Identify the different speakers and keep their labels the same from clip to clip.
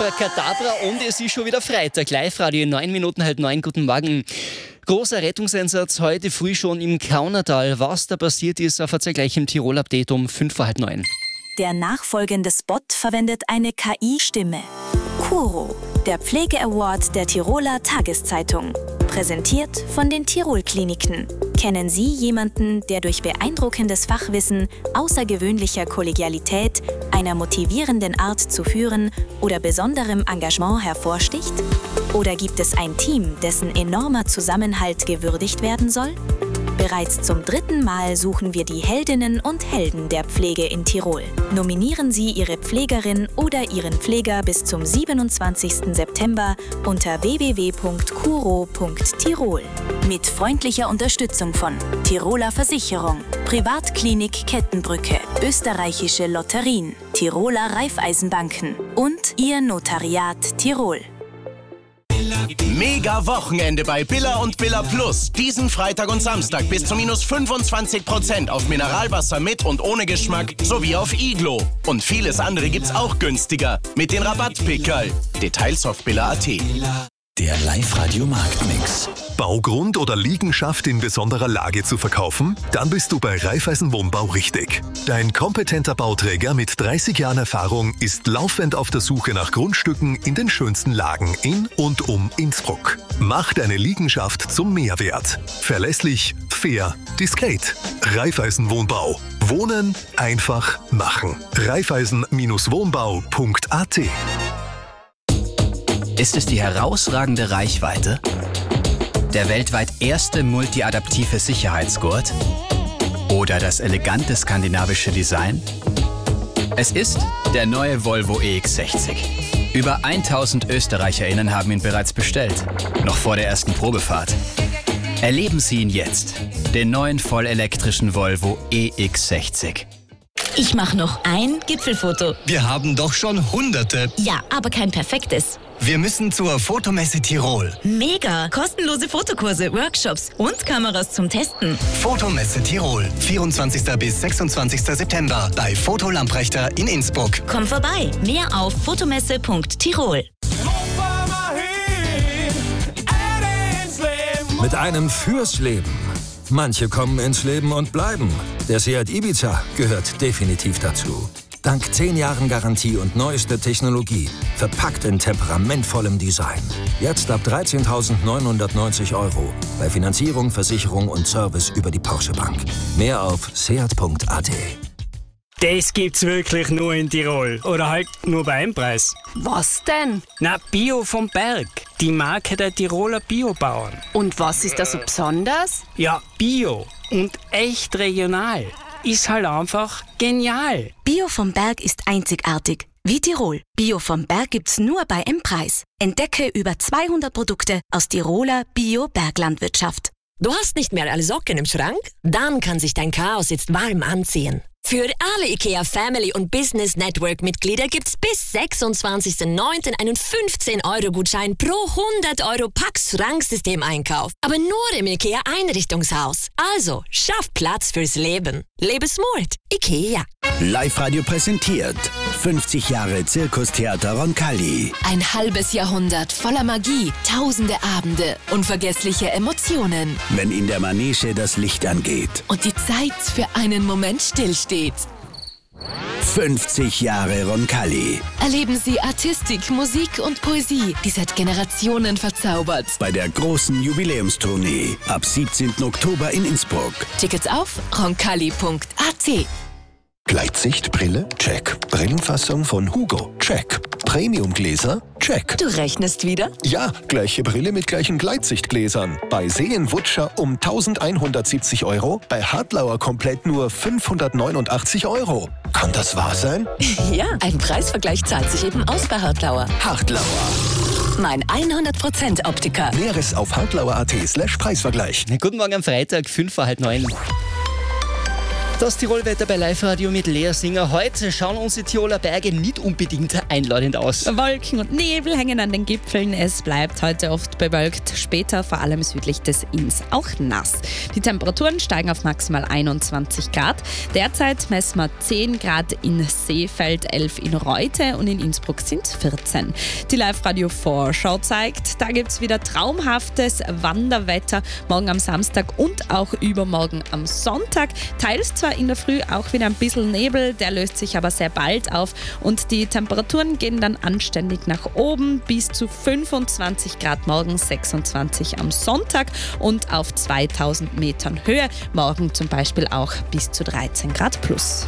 Speaker 1: Abracadabra und es ist schon wieder Freitag. Live-Radio in 9 Minuten, 8:30. Guten Morgen. Großer Rettungseinsatz heute früh schon im Kaunertal. Was da passiert ist, erfahrt ihr gleich im Tirol-Update um 9:05.
Speaker 2: Der nachfolgende Spot verwendet eine KI-Stimme. Kuro, der Pflege-Award der Tiroler Tageszeitung. Präsentiert von den Tirol-Kliniken. Kennen Sie jemanden, der durch beeindruckendes Fachwissen, außergewöhnlicher Kollegialität, einer motivierenden Art zu führen oder besonderem Engagement hervorsticht? Oder gibt es ein Team, dessen enormer Zusammenhalt gewürdigt werden soll? Bereits zum 3. Mal suchen wir die Heldinnen und Helden der Pflege in Tirol. Nominieren Sie Ihre Pflegerin oder Ihren Pfleger bis zum 27. September unter www.kuro.tirol. Mit freundlicher Unterstützung von Tiroler Versicherung, Privatklinik Kettenbrücke, Österreichische Lotterien, Tiroler Raiffeisenbanken und Ihr Notariat Tirol.
Speaker 3: Mega Wochenende bei Billa und Billa Plus. Diesen Freitag und Samstag bis zu minus 25% auf Mineralwasser mit und ohne Geschmack sowie auf Iglo. Und vieles andere gibt's auch günstiger mit den Rabattpickerl. Details auf billa.at.
Speaker 4: Der Live-Radio-Marktmix.
Speaker 5: Baugrund oder Liegenschaft in besonderer Lage zu verkaufen? Dann bist du bei Raiffeisen Wohnbau richtig. Dein kompetenter Bauträger mit 30 Jahren Erfahrung ist laufend auf der Suche nach Grundstücken in den schönsten Lagen in und um Innsbruck. Mach deine Liegenschaft zum Mehrwert. Verlässlich, fair, diskret. Raiffeisen Wohnbau. Wohnen einfach machen. Raiffeisen-Wohnbau.at.
Speaker 4: Ist es die herausragende Reichweite? Der weltweit erste multiadaptive Sicherheitsgurt? Oder das elegante skandinavische Design? Es ist der neue Volvo EX60. Über 1000 ÖsterreicherInnen haben ihn bereits bestellt, noch vor der ersten Probefahrt. Erleben Sie ihn jetzt, den neuen vollelektrischen Volvo EX60.
Speaker 6: Ich mache noch ein Gipfelfoto.
Speaker 7: Wir haben doch schon Hunderte.
Speaker 6: Ja, aber kein perfektes.
Speaker 7: Wir müssen zur Fotomesse Tirol.
Speaker 6: Mega! Kostenlose Fotokurse, Workshops und Kameras zum Testen.
Speaker 7: Fotomesse Tirol, 24. bis 26. September bei Foto Lamprechter in Innsbruck.
Speaker 6: Komm vorbei. Mehr auf fotomesse.tirol.
Speaker 8: Mit einem fürs Leben. Manche kommen ins Leben und bleiben. Der Seat Ibiza gehört definitiv dazu. Dank 10 Jahren Garantie und neuester Technologie, verpackt in temperamentvollem Design. Jetzt ab 13.990 €. Bei Finanzierung, Versicherung und Service über die Porsche Bank. Mehr auf seat.at.
Speaker 9: Das gibt's wirklich nur in Tirol. Oder halt nur bei einem Preis.
Speaker 10: Was denn?
Speaker 9: Na, Bio vom Berg. Die Marke der Tiroler Biobauern.
Speaker 10: Und was ist da so besonders?
Speaker 9: Ja, Bio und echt regional. Ist halt einfach genial.
Speaker 11: Bio vom Berg ist einzigartig. Wie Tirol. Bio vom Berg gibt's nur bei M-Preis. Entdecke über 200 Produkte aus Tiroler Bio-Berglandwirtschaft.
Speaker 12: Du hast nicht mehr alle Socken im Schrank? Dann kann sich dein Chaos jetzt warm anziehen. Für alle IKEA Family und Business Network Mitglieder gibt's bis 26.09. einen 15-Euro-Gutschein pro 100 € Pax-Schranksystem-Einkauf. Aber nur im IKEA Einrichtungshaus. Also, schaff Platz fürs Leben. Lebe smart. IKEA.
Speaker 4: Live-Radio präsentiert 50 Jahre Zirkustheater Roncalli.
Speaker 13: Ein halbes Jahrhundert voller Magie, tausende Abende, unvergessliche Emotionen.
Speaker 4: Wenn in der Manege das Licht angeht.
Speaker 13: Und die Zeit für einen Moment stillsteht.
Speaker 4: 50 Jahre Roncalli.
Speaker 13: Erleben Sie Artistik, Musik und Poesie, die seit Generationen verzaubert.
Speaker 4: Bei der großen Jubiläumstournee ab 17. Oktober in Innsbruck.
Speaker 13: Tickets auf roncalli.at.
Speaker 5: Gleitsichtbrille? Check. Brillenfassung von Hugo? Check. Premiumgläser? Check.
Speaker 13: Du rechnest wieder?
Speaker 5: Ja, gleiche Brille mit gleichen Gleitsichtgläsern. Bei Seen-Wutscher um 1.170 €, bei Hartlauer komplett nur 589 €. Kann das wahr sein?
Speaker 13: Ja, ein Preisvergleich zahlt sich eben aus bei Hartlauer.
Speaker 5: Hartlauer.
Speaker 13: Mein 100% Optiker.
Speaker 5: Näheres auf hartlauer.at/Preisvergleich.
Speaker 1: Guten Morgen am Freitag, 9:05. Das Tirolwetter bei Live-Radio mit Lea Singer. Heute schauen uns die Tiroler Berge nicht unbedingt einladend aus.
Speaker 14: Wolken und Nebel hängen an den Gipfeln. Es bleibt heute oft bewölkt, später vor allem südlich des Inns auch nass. Die Temperaturen steigen auf maximal 21 Grad. Derzeit messen wir 10 Grad in Seefeld, 11 in Reute und in Innsbruck sind 14. Die Live-Radio-Vorschau zeigt, da gibt es wieder traumhaftes Wanderwetter. Morgen am Samstag und auch übermorgen am Sonntag. Teils zwar in der Früh auch wieder ein bisschen Nebel, der löst sich aber sehr bald auf und die Temperaturen gehen dann anständig nach oben bis zu 25 Grad morgen, 26 am Sonntag und auf 2000 Metern Höhe. Morgen zum Beispiel auch bis zu 13 Grad plus.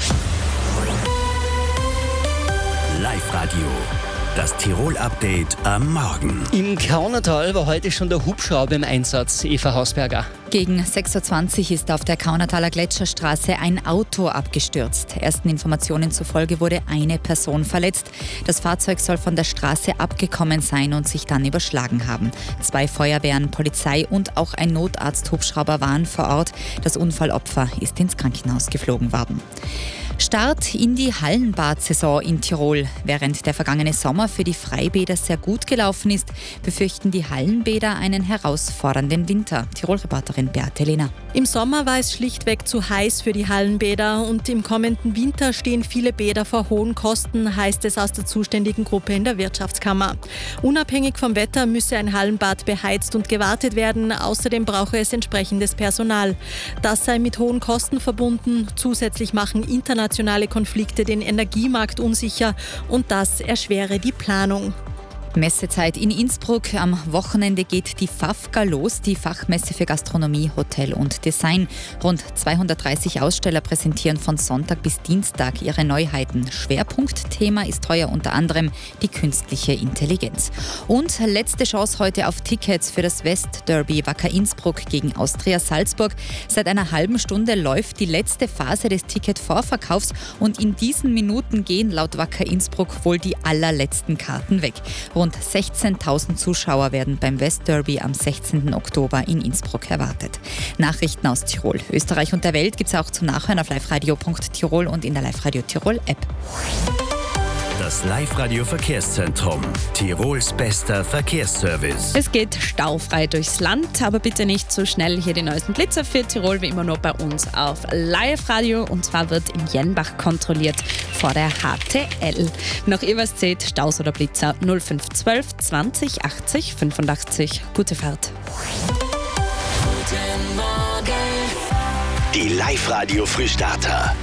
Speaker 15: Live-Radio. Das Tirol-Update am Morgen.
Speaker 1: Im Kaunertal war heute schon der Hubschrauber im Einsatz. Eva Hausberger.
Speaker 16: Gegen 6.20 Uhr ist auf der Kaunertaler Gletscherstraße ein Auto abgestürzt. Ersten Informationen zufolge wurde eine Person verletzt. Das Fahrzeug soll von der Straße abgekommen sein und sich dann überschlagen haben. 2 Feuerwehren, Polizei und auch ein Notarzt-Hubschrauber waren vor Ort. Das Unfallopfer ist ins Krankenhaus geflogen worden. Start in die Hallenbad-Saison in Tirol. Während der vergangene Sommer für die Freibäder sehr gut gelaufen ist, befürchten die Hallenbäder einen herausfordernden Winter. Tirol-Reporterin Beate Lehner.
Speaker 17: Im Sommer war es schlichtweg zu heiß für die Hallenbäder und im kommenden Winter stehen viele Bäder vor hohen Kosten, heißt es aus der zuständigen Gruppe in der Wirtschaftskammer. Unabhängig vom Wetter müsse ein Hallenbad beheizt und gewartet werden. Außerdem brauche es entsprechendes Personal. Das sei mit hohen Kosten verbunden. Zusätzlich machen internationale Konflikte den Energiemarkt unsicher und das erschwere die Planung.
Speaker 16: Messezeit in Innsbruck. Am Wochenende geht die FAFGA los, die Fachmesse für Gastronomie, Hotel und Design. Rund 230 Aussteller präsentieren von Sonntag bis Dienstag ihre Neuheiten. Schwerpunktthema ist heuer unter anderem die künstliche Intelligenz. Und letzte Chance heute auf Tickets für das Westderby Wacker Innsbruck gegen Austria Salzburg. Seit einer halben Stunde läuft die letzte Phase des Ticketvorverkaufs und in diesen Minuten gehen laut Wacker Innsbruck wohl die allerletzten Karten weg. Rund 16.000 Zuschauer werden beim Westderby am 16. Oktober in Innsbruck erwartet. Nachrichten aus Tirol, Österreich und der Welt gibt es auch zum Nachhören auf liveradio.tirol und in der Live-Radio Tirol App.
Speaker 15: Das Live-Radio-Verkehrszentrum. Tirols bester Verkehrsservice.
Speaker 14: Es geht staufrei durchs Land, aber bitte nicht so schnell. Hier die neuesten Blitzer für Tirol, wie immer nur bei uns auf Live-Radio. Und zwar wird in Jenbach kontrolliert vor der HTL. Noch ihr was seht, Staus oder Blitzer 0512 20 80 85. Gute Fahrt.
Speaker 15: Guten Morgen. Die Live-Radio-Frühstarter.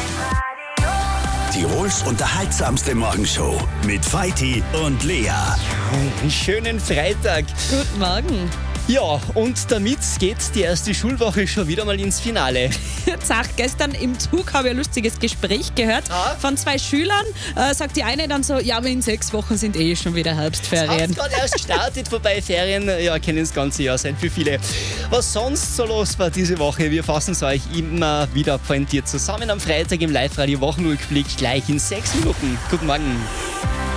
Speaker 15: Tirols unterhaltsamste Morgenshow mit Feiti und Lea.
Speaker 1: Einen schönen Freitag.
Speaker 14: Guten Morgen.
Speaker 1: Ja, und damit geht die erste Schulwoche schon wieder mal ins Finale.
Speaker 14: Zach, gestern im Zug habe ich ein lustiges Gespräch gehört von 2 Schülern. Sagt die eine dann so, ja, aber in 6 Wochen sind schon wieder Herbstferien.
Speaker 1: Es hat gerade erst gestartet, vorbei Ferien, ja, können das ganze Jahr sein für viele. Was sonst so los war diese Woche, wir fassen es euch immer wieder pointiert zusammen am Freitag im Live-Radio Wochenrückblick gleich in 6 Minuten. Guten Morgen.